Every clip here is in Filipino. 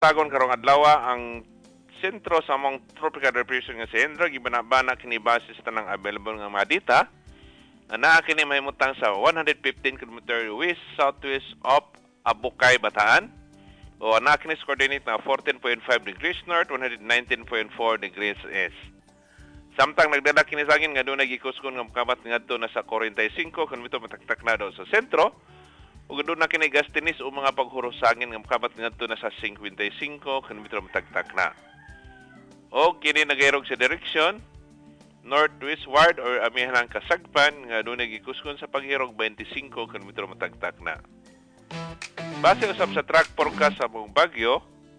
Tagon karong adlaw ang sentro sa among tropical depression nga si Hendra gibanabana kini basis tanang available nga mga data. Naa kini mahimutang sa 115 km west southwest of Abukay, Bataan. O ana kini coordinate na 14.5 degrees north, 119.4 degrees east. Samtang nagdala kini sa angin nga doon nagikuskon nga makabat ngadto na sa 45 km mataktak na daw sa sentro. Ug doon na kini gastinis o mga paghurosangin nga makabat ngadto na sa 55 km matagtak na. O kini nagayrog sa direksyon northwestward or amihanang kasagpan nga doon nagikuskon sa paghirog 25 km matagtak na. Base usab sa track forecast sa mong bagyo,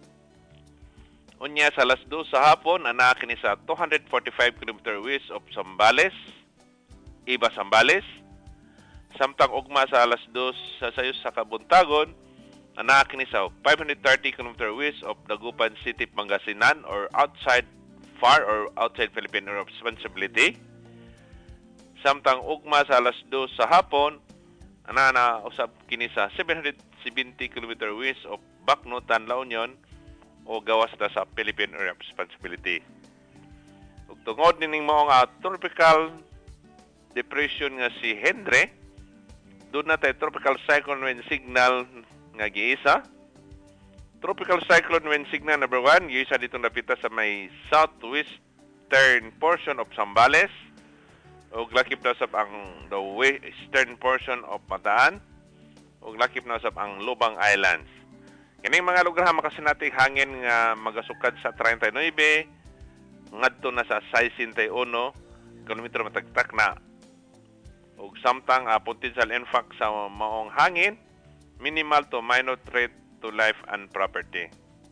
unya sa alas 2 sa hapon ana kini sa 245 km west of Zambales, Iba Zambales. Samtang ugma sa alas 2 sa sayos sa Kabuntagon, ana kini sa 530 km west of Dagupan City, Pangasinan or outside Philippine area of responsibility. Samtang ugma sa alas 2 sa hapon, ana usab kini sa 770 km west of Bacnotan, La Union o gawas na sa Philippine area of responsibility. Ug tungod nining mao nga tropical depression nga si Hendra, doon na tayo tropical cyclone wind signal nga giisa. Tropical cyclone wind signal number 1, giisa dito napita sa may southwestern portion of Zambales. O lakip na usab ang the western portion of Bataan. O lakip na usab ang Lubang Islands. Kining mga lugar makasinati hangin nga magasukad sa 39 ngadto na sa 61 kilometro matagtak na. Ug samtang potential impact sa maong hangin, minimal to minor threat to life and property.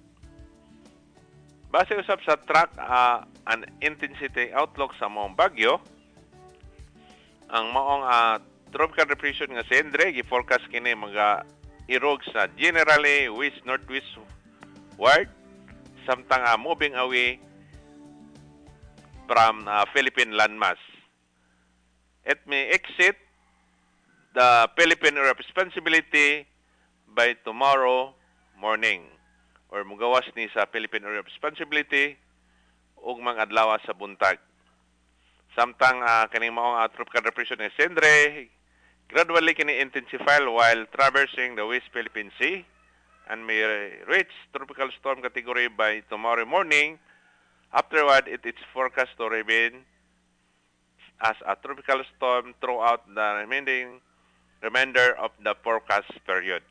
Base usab sa track and intensity outlook sa maong bagyo, ang maong tropical depression nga si Hendra gi-forecast kini mga irog sa generally west-northwest ward, samtang moving away from Philippine landmass. It may exit the Philippine area of responsibility by tomorrow morning or mugawas ni sa Philippine area of responsibility ug mga adlaw sa buntag. Samtang kaning maong tropical depression ni Hendra gradually kini intensify while traversing the West Philippine Sea and may reach tropical storm category by tomorrow morning. Afterward, it is forecast to remain as a tropical storm throughout the remainder of the forecast period.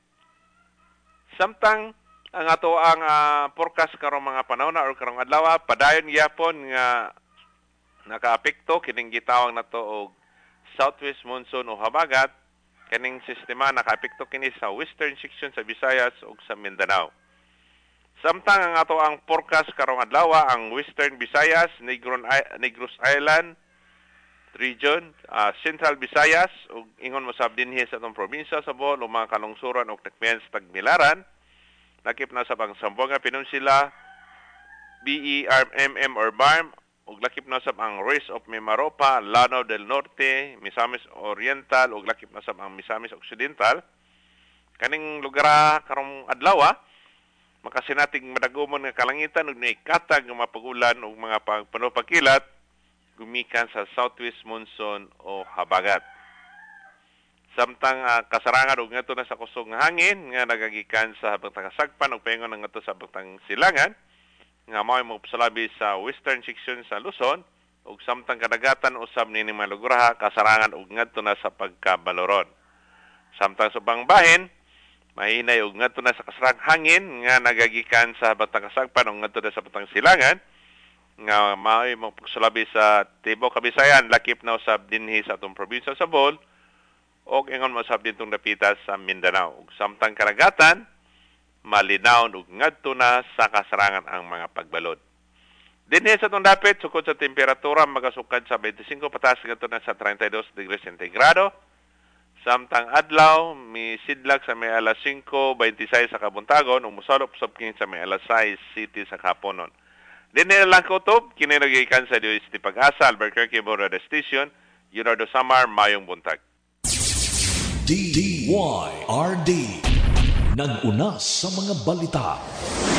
Samtang ang ato ang forecast karong mga panahon or karong adlaw padayon gyapon nga nakaapekto kining gitawag nato og southwest monsoon o habagat. Kining sistema nakaapekto kini sa western section sa Visayas ug sa Mindanao. Samtang ang ato ang forecast karong adlaw ang western Visayas, Negros Island region, Central Visayas ug ingon mo sab dinhi sa atong probinsya sa Bohol o mga kalungsuran ug takmihan sa Tagbilaran, lakip na sa Zamboanga Peninsula, BERMM or BARM ug lakip na sab ang rest of Mimaropa, Lanao del Norte, Misamis Oriental ug lakip na sab ang Misamis Occidental. Kaning lugar karong adlaw makasinating madagumon nga kalangitan ug naikatag nga mapagulan ug mga pagkilat gumikan sa southwest monsoon o habagat. Samtang kasarangan ug ngadto na sa kusog nga hangin nga nagagikan sa habagtang kasagpan ug paingon ngadto sa habagtang silangan nga mao'y magpasalabi sa western section sa Luzon ug samtang kadagatan usab nini mga lugar kasarangan ug ngadto na sa pagkabaloron. Samtang subang bahin mahinay ug ngadto na sa kasarang hangin nga nagagikan sa habagtang kasagpan ug ngadto na sa habagtang silangan nga mao'y magpagsalabi sa Tibo Kabisayan, lakip na usab dinhi sa atong probinsya sa Bohol o ingon mo usab dintong dapitas sa Mindanao. Ug samtang karagatan, malinaw ug ngadto na sa kasarangan ang mga pagbalod. Dinhi sa atong dapit, sukod sa temperatura, magasukad sa 25 pataas ngadto na sa 32 degrees centigrado. Samtang adlaw, misidlak sa may alas 5:26 sa Kabuntagon ug mosalop usab kini sa may alas 6 city sa Kaponon. Dinhi lang kutob, kini nagikan sa Diyos ni Pag-asa, Albuquerque Border Station, Leonardo Samar, Mayong Buntag. DYRD nag-una sa mga balita.